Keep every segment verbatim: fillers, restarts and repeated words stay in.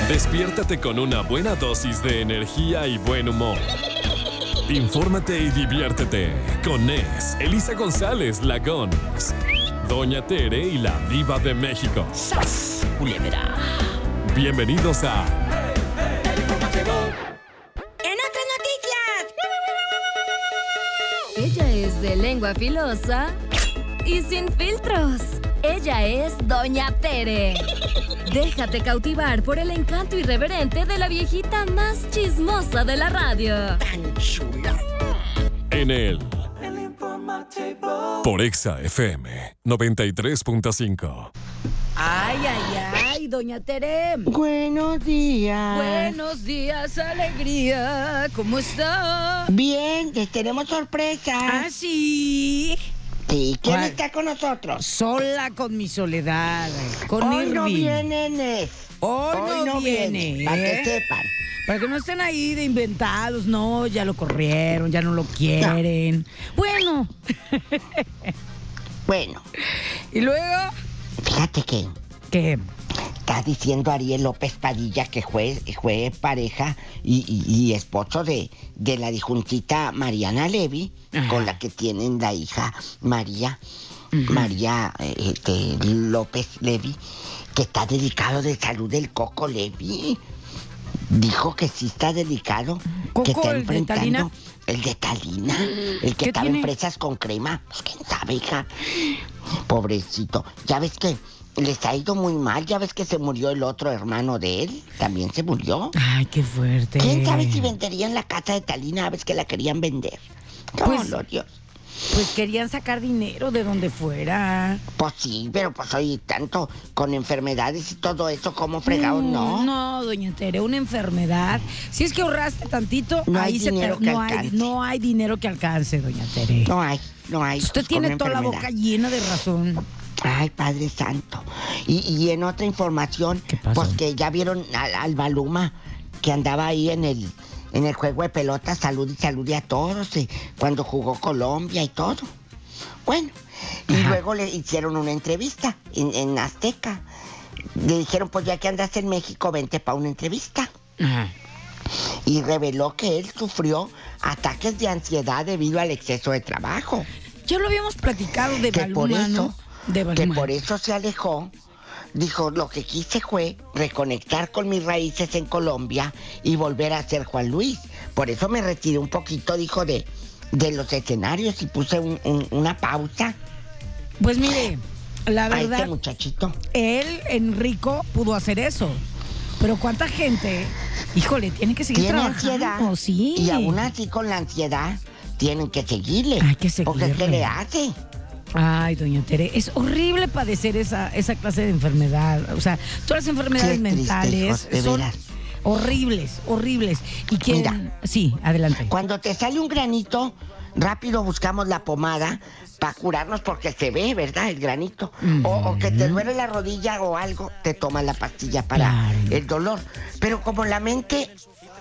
Despiértate con una buena dosis de energía y buen humor. Infórmate y diviértete con Nes, Elisa González, la Gons, Doña Tere y la Diva de México. ¡Sas, culebra! Bienvenidos a... ¡En otras noticias! Ella es de lengua filosa y sin filtros. Ella es Doña Tere. Déjate cautivar por el encanto irreverente de la viejita más chismosa de la radio. ¡Tan chula! En el... Por Exa F M noventa y tres punto cinco. Ay, ay, ay, Doña Tere. Buenos días. Buenos días, alegría. ¿Cómo está? Bien, les tenemos sorpresa. Ah, sí. Sí, ¿quién ¿Cuál? está con nosotros? Sola con mi soledad. Con Hoy Irving. no viene Nes. Hoy, no, viene. Para ¿eh? que sepan. Para que no estén ahí de inventados. No, ya lo corrieron, ya no lo quieren. Bueno. Bueno, Y luego, fíjate que ¿qué? está diciendo Ariel López Padilla que fue, fue pareja y, y- y esposo de, de la dijuntita Mariana Levy, Ajá. con la que tienen la hija María, María eh, este, López Levy, que está delicado de salud el Coco Levy. Dijo que sí está delicado, ¿Coco, que está el de enfrentando Talina? el de Talina, el que ¿Qué estaba tiene? en fresas con crema. Pues quién sabe, hija. Pobrecito. Ya ves que les ha ido muy mal. Ya ves que se murió el otro hermano de él. También se murió. Ay, qué fuerte. ¿Quién sabe si venderían la casa de Talina? A veces que la querían vender. No, Pues- lo Dios. Pues querían sacar dinero de donde fuera. Pues sí, pero pues hoy tanto con enfermedades y todo eso, ¿cómo fregado? No. No, doña Tere, una enfermedad. Si es que ahorraste tantito, No hay ahí se dinero te, que no, hay, alcance. no hay dinero que alcance, doña Tere. No hay, no hay. Usted pues, tiene con toda la enfermedad. boca llena de razón. Ay, Padre Santo. Y, y en otra información, ¿Qué pasó? pues que ya vieron al, al Maluma que andaba ahí en el en el juego de pelota, salud y salud y a todos, eh, cuando jugó Colombia y todo. Bueno, y Ajá. luego le hicieron una entrevista en, en Azteca. Le dijeron, pues ya que andas en México, vente para una entrevista. Ajá. Y reveló que él sufrió ataques de ansiedad debido al exceso de trabajo. Ya lo habíamos platicado de que por Baluma, eso, ¿no? De que Baluma. por eso se alejó. Dijo, lo que quise fue reconectar con mis raíces en Colombia y volver a ser Juan Luis. Por eso me retiré un poquito, dijo, de, de los escenarios y puse un- un- una pausa Pues mire, la a verdad, este muchachito. él, Enrico, pudo hacer eso. Pero ¿cuánta gente? Híjole, tiene que seguir Tiene trabajando. ansiedad. Sí. Y aún así con la ansiedad tienen que seguirle. Hay que Porque ¿qué seguirle. le hace? Ay, doña Tere, es horrible padecer esa, esa clase de enfermedad. O sea, todas las enfermedades Qué triste, mentales hijos, de son veras. horribles, horribles. Y que Mira. sí, adelante. Cuando te sale un granito, rápido buscamos la pomada para curarnos porque se ve, ¿verdad? El granito. O, o que te duele la rodilla o algo, te tomas la pastilla para Claro. el dolor. Pero como la mente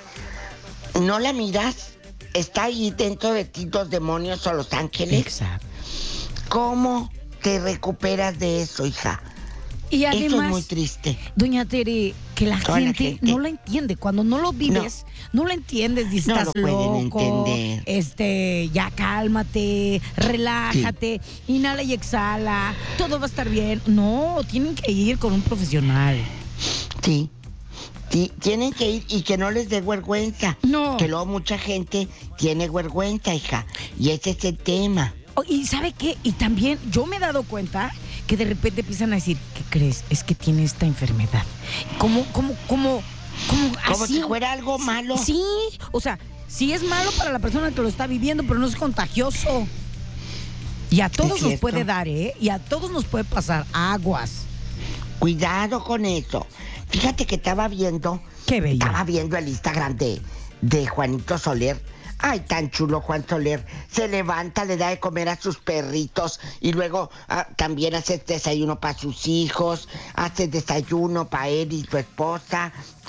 no la miras, está ahí dentro de ti los demonios o los ángeles. Exacto. ¿Cómo te recuperas de eso, hija? Y Eso es además, muy triste. doña Tere, que la Toda la gente, gente. no la entiende. Cuando no lo vives, no, lo entiendes. Dices, No estás lo pueden loco. entender. Este, ya cálmate, relájate, inhala y exhala. Todo va a estar bien. No, tienen que ir con un profesional. Sí. Sí, tienen que ir y que no les dé vergüenza. No. Que luego mucha gente tiene vergüenza, hija. Y ese es el tema. Oh, y ¿sabe qué? Y también yo me he dado cuenta que de repente empiezan a decir, ¿qué crees? Es que tiene esta enfermedad. ¿Cómo, cómo, cómo, cómo Como así? si fuera algo malo. Sí, o sea, sí es malo para la persona que lo está viviendo, pero no es contagioso. Y a todos nos cierto. puede dar, ¿eh? Y a todos nos puede pasar aguas. Cuidado con eso. Fíjate que estaba viendo. Qué bello. Estaba viendo el Instagram de, de Juanito Soler. Ay, tan chulo Juan Soler. Se levanta, le da de comer a sus perritos y luego ah, también hace desayuno para sus hijos, hace desayuno para él y su esposa. Está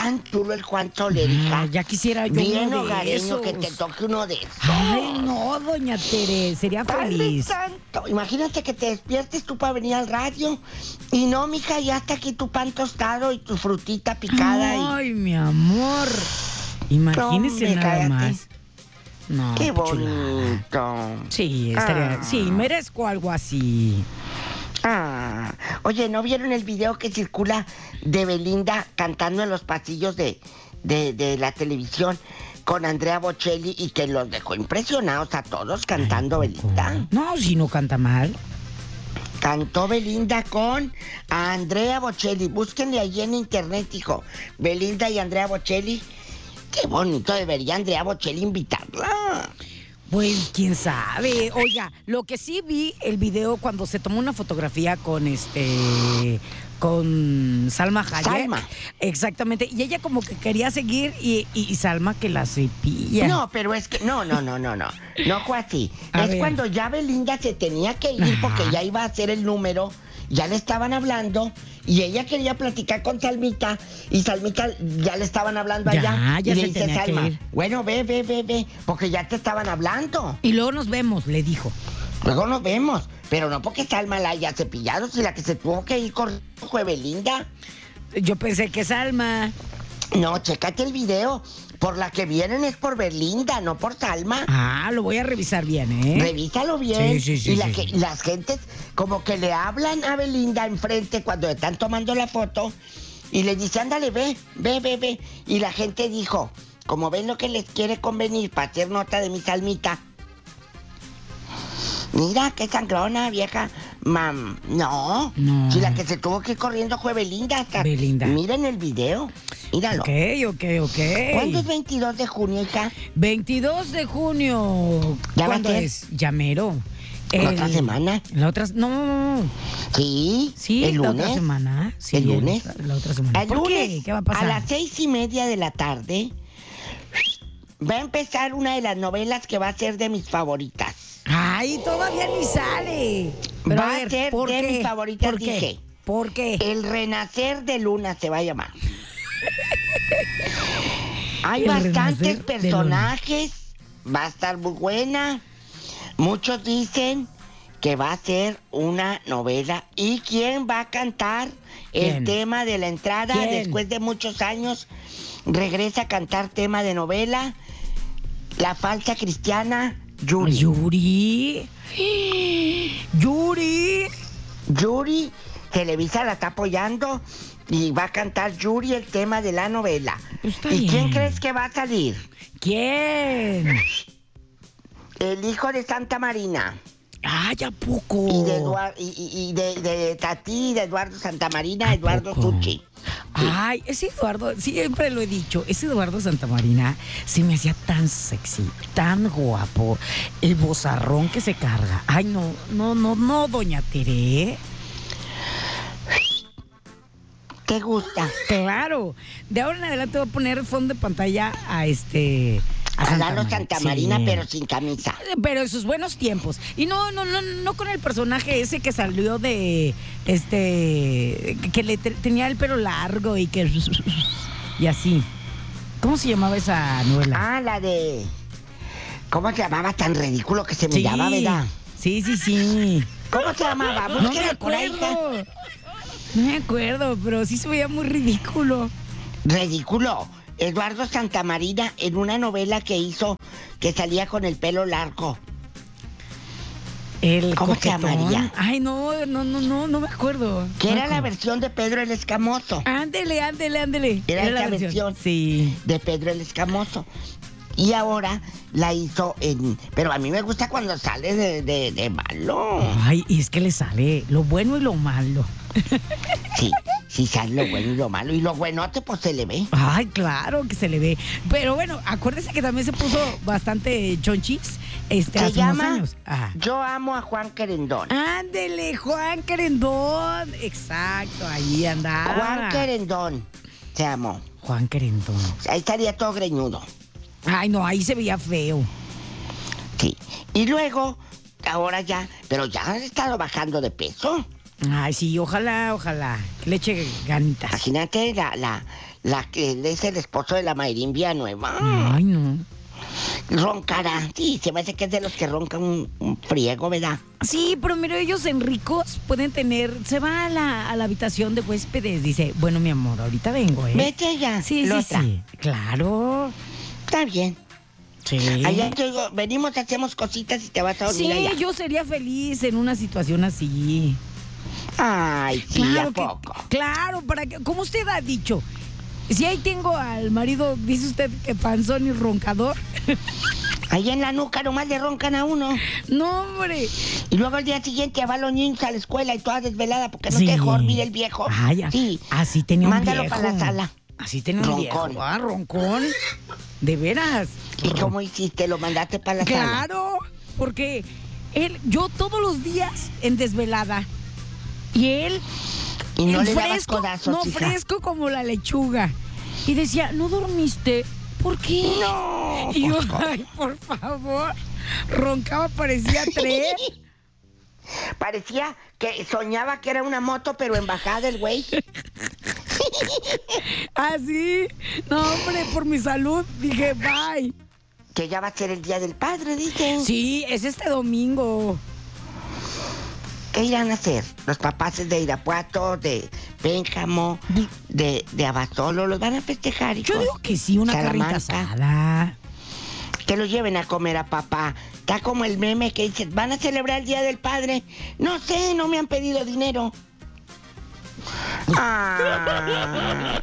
tan chulo el Juan Soler, hija. Ah, ya quisiera yo Bien uno de hogareño esos. que te toque uno de esos. Ay, no, doña Tere, sería Padre feliz. santo, imagínate que te despiertes tú para venir al radio y no, mija, ya está aquí tu pan tostado y tu frutita picada. y... Ay, mi amor. Imagínese Hombre, nada cállate. más. No, Qué chulada. bonito. Sí, estaría, Ah. sí, merezco algo así. Ah, oye, ¿no vieron el video que circula de Belinda cantando en los pasillos de, de, de la televisión con Andrea Bocelli y que los dejó impresionados a todos cantando Belinda? No, si no canta mal. Cantó Belinda con Andrea Bocelli. Búsquenle allí en internet, hijo. Belinda y Andrea Bocelli. Qué bonito, debería Andrea Bocelli invitarla. Pues quién sabe. Oiga, lo que sí vi el video cuando se tomó una fotografía con este con Salma Hayek. Salma. Exactamente. Y ella como que quería seguir y, y, y Salma que la cepilla. No, pero es que, no, no, no, no, no. No fue así. A es ver. cuando ya Belinda se tenía que ir Ajá. porque ya iba a hacer el número, ya le estaban hablando y ella quería platicar con Salmita y Salmita ya le estaban hablando Ya, allá. ya y le se dice tenía que Salma, ir. bueno, ve, ve, ve, ve, porque ya te estaban hablando. Y luego nos vemos, le dijo. Luego nos vemos, pero no porque Salma la haya cepillado, si la que se tuvo que ir corriendo fue Belinda. Yo pensé que Salma. No, chécate el video. Por la que vienen es por Belinda, no por Salma. Ah, lo voy a revisar bien, ¿eh? Revísalo bien. Sí, sí, sí, y la sí, que- sí. las gentes como que le hablan a Belinda enfrente cuando están tomando la foto y le dice, ándale, ve, ve, ve, ve. Y la gente dijo, como ven lo que les quiere convenir para hacer nota de mi Salmita. Mira, qué sangrona, vieja. Mam, no. No. Si la que se tuvo que ir corriendo fue Belinda. Hasta... Belinda. Miren el video. Míralo. Ok, ok, ok. ¿Cuándo es veintidós de junio, hija? veintidós de junio. ¿Ya va ¿Cuándo a ser? es? Llamero. ¿La otra semana? La otra... No. Sí. Sí, el la lunes. otra semana. Sí, ¿El lunes? La otra semana. El ¿Por lunes, qué? ¿Qué va a pasar? a las seis y media de la tarde, va a empezar una de las novelas que va a ser de mis favoritas. Ay, todavía ni sale. Pero Va a ver, ser ¿por de qué? mis favoritas, ¿Por qué? dije. ¿Por qué? El Renacer de Luna se va a llamar. Hay El bastantes Renacer de personajes, va a estar muy buena. Muchos dicen que va a ser una novela. ¿Y quién va a cantar el ¿Quién? tema de la entrada? ¿Quién? Después de muchos años, regresa a cantar tema de novela. La falsa cristiana, Yuri. Yuri. Yuri. Yuri, Televisa la está apoyando y va a cantar Yuri el tema de la novela. Está ¿Y quién bien. crees que va a salir? ¿Quién? El hijo de Santa Marina. Ay, ¿a poco? Y de, Eduard- y, y- y de, de Tati, de Eduardo Santamarina, ¿A Eduardo poco? Tucci. Ay, ese Eduardo, siempre lo he dicho, ese Eduardo Santamarina se me hacía tan sexy, tan guapo, el bozarrón que se carga. Ay, no, no, no, no, doña Tere. ¿Te gusta? Claro, de ahora en adelante voy a poner fondo de pantalla a este... A Santa Lalo Marina. Santamarina, Sí. pero sin camisa. Pero en sus buenos tiempos. Y no, no, no, no con el personaje ese que salió de este que le te- tenía el pelo largo y que y así. ¿Cómo se llamaba esa novela? Ah, la de... ¿Cómo se llamaba? Tan ridículo que se miraba, ¿verdad? Sí, sí, sí. ¿Cómo se llamaba? No me Búsquela por ahí, hija. acuerdo. No me acuerdo, pero sí se veía muy ridículo. Ridículo. Eduardo Santamarina en una novela que hizo que salía con el pelo largo. El ¿Cómo se coquetón. llamaría? Ay, no, no, no, no, no me acuerdo. Que No era me la acuerdo. versión de Pedro el Escamoso. Ándele, ándele, ándele. Era la esa versión. Sí. De Pedro el Escamoso. Y ahora la hizo en... Pero a mí me gusta cuando sale de, de, de malo. Ay, y es que le sale lo bueno y lo malo. Sí, sí sale lo bueno y lo malo. Y lo buenote pues se le ve. Ay, claro que se le ve. Pero bueno, acuérdese que también se puso bastante chonchis este, Se hace llama unos años. Ajá. Yo amo a Juan Querendón. Ándele, Juan Querendón. Exacto, ahí andaba. Juan Querendón se amó. Juan Querendón. Ahí estaría todo greñudo. Ay, no, ahí se veía feo. Sí. Y luego, ahora ya, pero ya han estado bajando de peso. Ay, sí, ojalá, ojalá. Que le eche ganitas. Imagínate la, la, la que él es el esposo de la Mayrín Villanueva. Ay, no. Roncará. Sí, se me hace que es de los que roncan un, un friego, ¿verdad? Sí, pero mira, ellos en ricos pueden tener... Se va a la, a la habitación de huéspedes. Dice, bueno, mi amor, ahorita vengo, ¿eh? Vete ya. Sí, sí, Lota. sí. Claro. Está bien. Sí. Allá te digo, venimos, hacemos cositas y te vas a dormir Sí, allá. yo sería feliz en una situación así. Ay, sí, ¿a que- poco? claro, para que, como usted ha dicho, si ahí tengo al marido, dice usted que panzón y roncador. Ahí en la nuca nomás le roncan a uno. No, hombre. Y luego al día siguiente va a los niños a la escuela y toda desvelada porque no Sí. te dejó dormir el viejo. Ay, a- sí. así tenía un Mándalo viejo. para la sala. Así tenía un Roncón. viejo. Ah, roncón. De veras. ¿Y cómo hiciste? ¿Lo mandaste para la sala? Claro, porque él, yo todos los días en desvelada. Y él, Y no en le dabas fresco, codazos, no hija. fresco como la lechuga. Y decía, ¿no dormiste? ¿Por qué? No, Y yo, pues, ¿cómo? ay, por favor. Roncaba, parecía tren. Parecía que soñaba que era una moto, pero en bajada el güey. Así. No, hombre, por mi salud, dije, bye. Que ya va a ser el Día del Padre, dicen. Sí, es este domingo. ¿Qué irán a hacer? Los papás de Irapuato, de Pénjamo, de, de Abasolo, los van a festejar, hijo. Yo digo que sí, una carrita Salamanca. asada. Que los lleven a comer a papá. Está como el meme que dice, ¿van a celebrar el Día del Padre? No sé, no me han pedido dinero. Ah,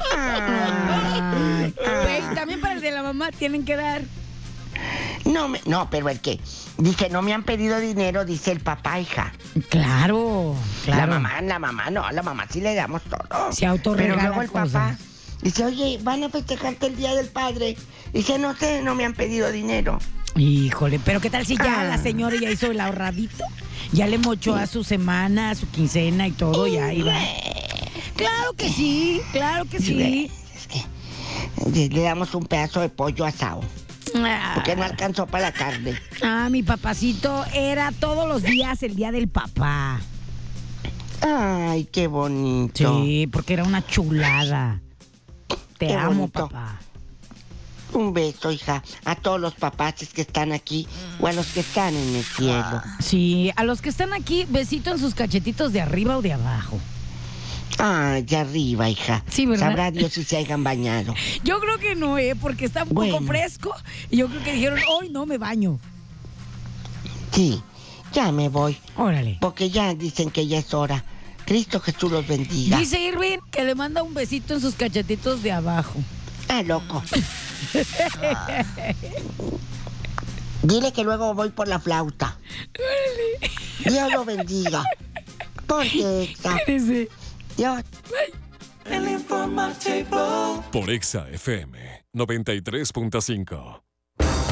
ah, Güey, ah. también para el de la mamá tienen que dar. No, me- no, pero el que dice, no me han pedido dinero, dice el papá, hija. Claro, claro. La mamá, la mamá, no, a la mamá sí le damos todo. Se autorregala Pero luego el cosas. papá dice, oye, ¿van a festejarte el Día del Padre? Dice, no sé, no me han pedido dinero. Híjole, pero ¿qué tal si ya Ah. la señora ya hizo el ahorradito? Ya le mochó a su semana, a su quincena y todo, ya iba. Claro que sí, claro que sí. Es que le, le damos un pedazo de pollo asado, porque no alcanzó para la carne. Ah, mi papacito era todos los días el día del papá. Ay, qué bonito. Sí, porque era una chulada. Te Qué amo, bonito. papá. Un beso, hija, a todos los papás que están aquí o a los que están en el cielo. Sí, a los que están aquí, besito en sus cachetitos de arriba o de abajo. Ay, de arriba, hija. Sí, ¿verdad? Sabrá Dios si se hayan bañado. Yo creo que no, ¿eh? Porque está un Bueno. poco fresco. Y yo creo que dijeron, hoy no me baño. Sí, ya me voy, Órale. porque ya dicen que ya es hora. Cristo Jesús los bendiga. Dice Irving que le manda un besito en sus cachetitos de abajo. Ah, loco. Dile que luego voy por la flauta. Dios lo bendiga. Ponte, Exa. Dice. Dios. Por Exa F M noventa y tres punto cinco.